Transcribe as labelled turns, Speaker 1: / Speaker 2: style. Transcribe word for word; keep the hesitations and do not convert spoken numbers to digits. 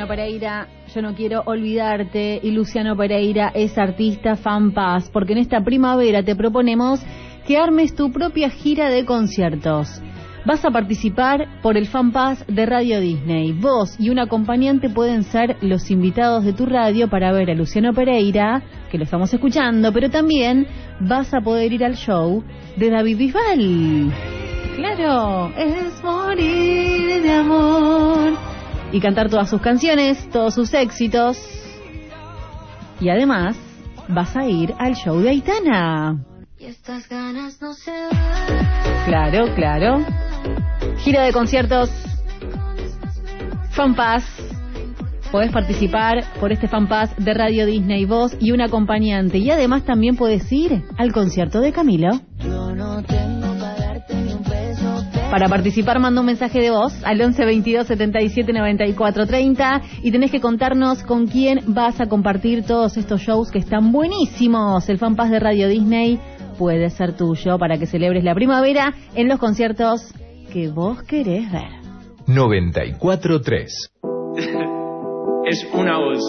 Speaker 1: Pereira, yo no quiero olvidarte, y Luciano Pereira es artista FanPass, porque en esta primavera te proponemos que armes tu propia gira de conciertos. Vas a participar por el FanPass de Radio Disney. Vos y un acompañante pueden ser los invitados de tu radio para ver a Luciano Pereira, que lo estamos escuchando, pero también vas a poder ir al show de David Bisbal. Claro, es morir de amor. Y cantar todas sus canciones, todos sus éxitos. Y además, vas a ir al show de Aitana.
Speaker 2: Y estas ganas no se van.
Speaker 1: Claro, claro. Gira de conciertos FanPass. Podés participar por este FanPass de Radio Disney, vos y un acompañante. Y además también podés ir al concierto de Camilo.
Speaker 2: Yo no tengo para darte ni un peso.
Speaker 1: Para participar manda un mensaje de voz al once veintidós setenta y siete noventa y cuatro treinta y tenés que contarnos con quién vas a compartir todos estos shows que están buenísimos. El FanPass de Radio Disney puede ser tuyo para que celebres la primavera en los conciertos que vos querés ver.
Speaker 3: noventa y cuatro tres
Speaker 4: Es una voz.